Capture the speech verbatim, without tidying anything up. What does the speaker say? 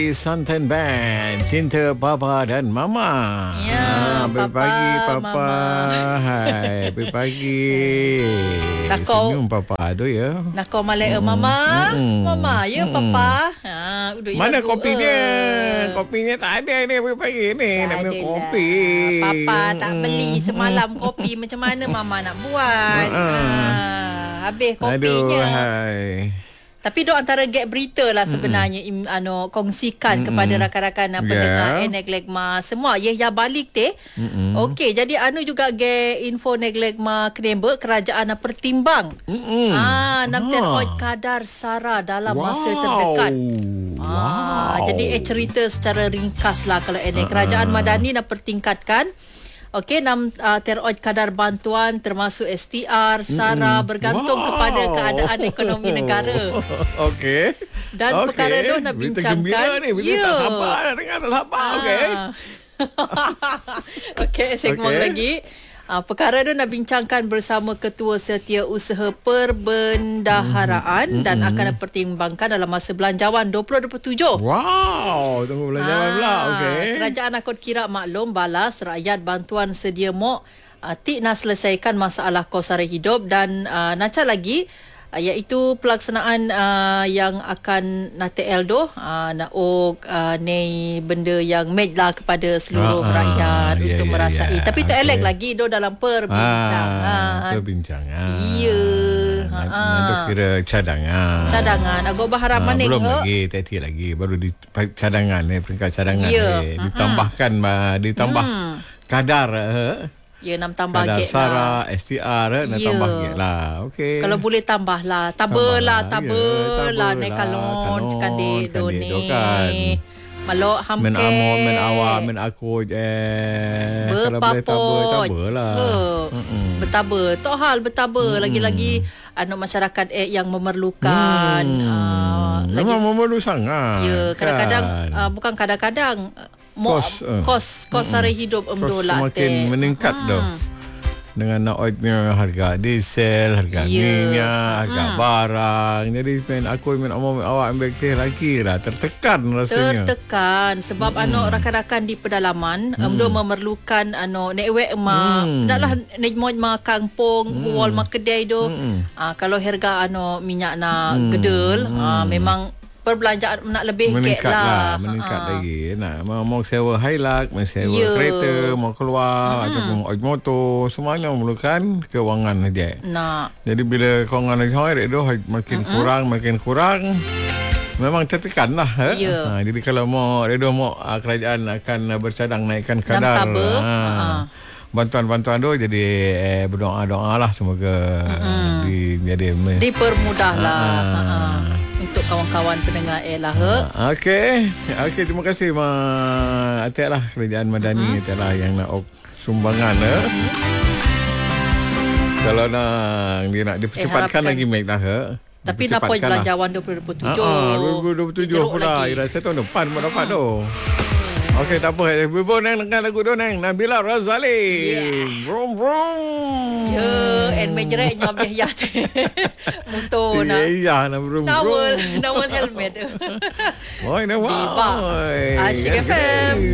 Santan Band, Cinta Papa dan Mama. Ya, ha, Pagi Papa, Mama. Hai, pagi. Nak kau Senyum Papa aduh ya. Nak kau malai mm. Mama. Mm. Mama, ya mm. Papa. Ha, udah mana lagu, kopinya? Uh. Kopinya tak ada ni pagi ni. Nak minum kopi. Papa tak beli semalam kopi. Macam mana Mama nak buat? Uh. Ha, habis kopinya. Aduh, hai. Tapi dok antara gap berita lah sebenarnya mm-hmm. im, ano kongsikan mm-hmm. kepada rakan-rakan dan pendengar yeah. Neglegma semua ye ya balik teh. Mm-hmm. Okey, jadi anu juga ge info Neglegma Kenembek kerajaan pertimbang. Mm-hmm. Ah, enam teroid kadar sara dalam wow. masa terdekat. Ah, wow. Jadi eh cerita secara ringkas lah kalau ini uh-uh. kerajaan Madani nak pertingkatkan. Okey, enam uh, teroid kadar bantuan termasuk S T R, SARA mm-hmm. bergantung wow. kepada keadaan ekonomi negara. Okey. Dan okay. perkara tu nak bincangkan. Berita gembira ni, berita yeah. tak sabar nak dengar, tak sabar. Ah. Okey. Okey, segmen okay. lagi. Uh, perkara tu nak bincangkan bersama Ketua Setiausaha Perbendaharaan mm-hmm. dan akan dipertimbangkan dalam masa belanjawan dua ribu dua puluh tujuh. Wow, tunggu belanjawan ah, pula. Okey. Kerajaan Akot Kirap maklum balas rakyat bantuan sedia mok uh, tik nak selesaikan masalah kos sara hidup dan uh, naca lagi uh, iaitu pelaksanaan uh, yang akan nate eldo uh, nak ok uh, ni benda yang made lah kepada seluruh ah, rakyat ah, untuk yeah, merasai. Yeah. Tapi tak elek okay. lagi do dalam perbincangan. Ah, perbincangan. Ya. Ha ah. kira cadangan. Cadangan. Agak berharap mana belum ke? Lagi, tadi lagi baru di cadangan ni peringkat cadangan yeah. ni ditambahkan uh-huh. ditambah hmm. kadar uh, ya, enam tambah kadar SARA, lah. S T R, nak ya. tambah gate lah. Okey. Kalau boleh tambah lah. Tabalah, tabalah. Naik kalon, cakap dek, doni. Malok hamke. Men amor, men awak, men aku je. Kalau boleh tabar, tabalah. Bertabar. Tok hal bertabar. Hmm. Lagi-lagi anak masyarakat eh, yang memerlukan. Hmm. Uh, Memang memerlukan sangat. Ya, kadang-kadang, kan. uh, bukan kadang-kadang. Kos uh. kos kos sara hidup umdolah semakin meningkat hmm. dah dengan naiknya harga diesel, harga yeah. minyak, harga hmm. barang. Jadi men aku men awak ambil teh lagi lah tertekan rasanya. Tertekan sebab hmm. anak rakan-rakan di pedalaman hmm. umdo memerlukan anak network mak hmm. naklah nejmoj mak kampung hmm. wall mak kedai do. Hmm. Ah, kalau harga anak minyak nak hmm. gedel hmm. ah, memang perbelanjaan nak lebih meningkat lah, lah meningkat ha. lagi nak mau, mau sewa Hilux, mau sewa yeah. kereta, mau keluar hmm. ataupun oj motor, semuanya memerlukan kewangan aja. Nak. Jadi bila kewangan lagi tu makin hmm. kurang makin kurang memang tertekan lah. Yeah. Ha, jadi kalau mau redo mau kerajaan akan bercadang naikkan kadar ha. bantuan-bantuan tu jadi eh, berdoa-doa lah semoga mm-hmm. di, jadi dipermudah lah ha. Ha. untuk kawan-kawan pendengar eh lah. Ha. Okey. Okey, terima kasih Ma Atik lah kerajaan Madani mm-hmm. Atik lah yang nak sumbangan eh. Mm-hmm. Kalau nak dia nak dipercepatkan eh, lagi baik lah. Eh. Tapi nak poin belanjawan dua ribu dua puluh tujuh. Ha, dua ribu dua puluh tujuh pula. Rasa tahun depan baru dapat tu. Okey, tak apa. Bibo nang dengar lagu tu nang Nabila Razali. Yeah. Brum brum. Ya, and majeret nyob dia ya. Motor nak. Ya, nak brum brum. Towel, towel helmet. Oi, nak. Asyik F M.